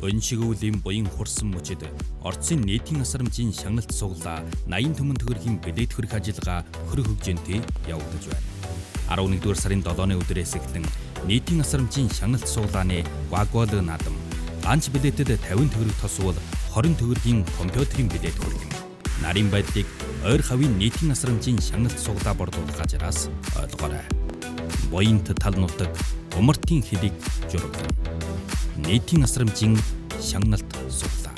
Өншигүүлийн буян хурсан мөчөд орцын нийтийн асрамжийн шагналт суглаа 80 төмөн төгрөгийн билет хөрөх ажиллагаа хөрөх хөгжинтэй явагдаж байна. 11-р сарын 7-ны өдрөөс эхлэн нийтийн асрамжийн шагналт суглааны вагвал наадам ганц билетэд 50 төгрөг тосвол 20 төгрөгийн компьютерийн билет хүргэнэ. Нарийн байдлыг ойр хавийн нийтийн асрамжийн шагналт суглаа борлуулах газраас ойлгоорой. Буянт тал нутаг умартын хэлийг жураглана. Нийтийн асрамжийн шагналт суглаа.